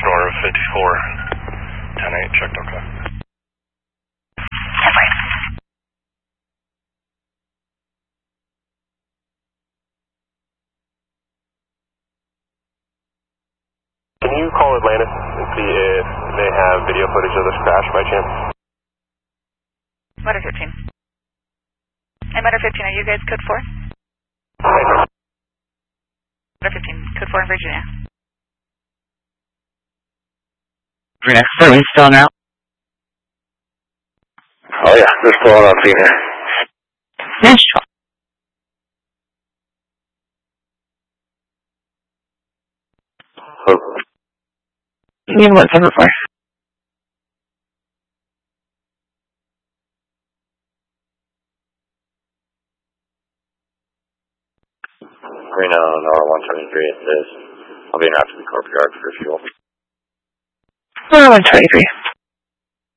Door of 54, 10-8, checked, okay. Can you call Atlantis and see if they have video footage of this crash by chance? Matter 15. Hey, Matter 15, are you guys code 4? Matter 15, code 4 in Virginia. Virginia, are we still now? Oh yeah, they're still on scene here. Nashville. Oh. You have what, 7-4? Reno, Nora 173, it is. I'll be in after the courtyard for fuel. 123.